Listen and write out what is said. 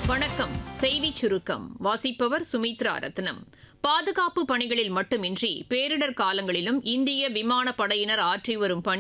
வணக்கம். செய்திச் சுருக்கம் வாசிப்பவர் சுமித்ரா ரத்னம். பாதுகாப்பு பணிகளில் மட்டுமின்றி பேரிடர் காலங்களிலும் இந்திய விமானப் படையினர் ஆற்றி வரும் பணி